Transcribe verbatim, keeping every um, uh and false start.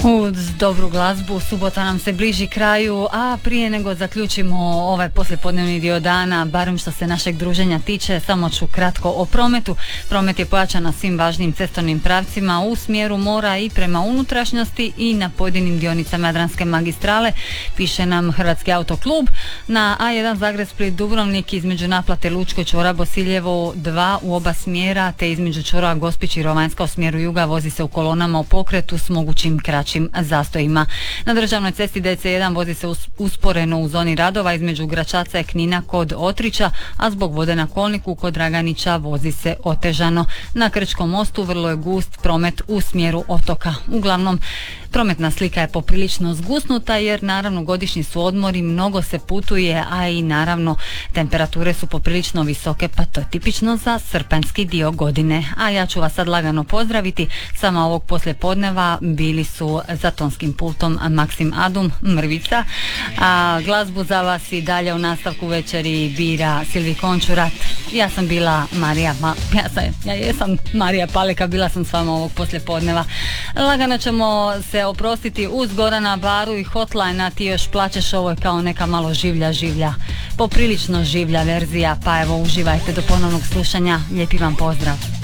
Uz dobru glazbu subota nam se bliži kraju, a prije nego zaključimo ovaj poslijepodnevni dio dana, barem što se našeg druženja tiče, samo ću kratko o prometu. Promet je pojačan na svim važnim cestovnim pravcima u smjeru mora i prema unutrašnjosti i na pojedinim dionicama Jadranske magistrale, piše nam Hrvatski autoklub. Na A jedan Zagreb Split Dubrovnik između naplate Lučko čvora Bosiljevo dva u oba smjera, te između čvora Gospić i Rovanjska u smjeru juga vozi se u kolonama u pokretu s mogućim kraćim zastojima. Na državnoj cesti D C jedan vozi se usporeno u zoni radova između Gračaca i Knina kod Otrića, a zbog vode na kolniku kod Draganića vozi se otežano. Na Krčkom mostu vrlo je gust promet u smjeru otoka. Uglavnom, prometna slika je poprilično zgusnuta jer naravno godišnji su odmori, mnogo se putuje, a i naravno temperature su poprilično visoke, pa to je tipično za srpanjski dio godine. A ja ću vas sad lagano pozdraviti. Sama ovog poslijepodneva bili su za tonskim pultom Maksim Adum, Mrvica, a glazbu za vas i dalje u nastavku večeri bira Silvi Končurat. Ja sam bila Marija, ma, ja, sam, ja jesam Marija Paleka, bila sam s vama ovog poslijepodneva. Lagano ćemo se oprostiti uz Gorana Baru i Hotline, a ti još plaćeš, ovo je kao neka malo življa življa, poprilično življa verzija, pa evo uživajte do ponovnog slušanja, lijepi vam pozdrav.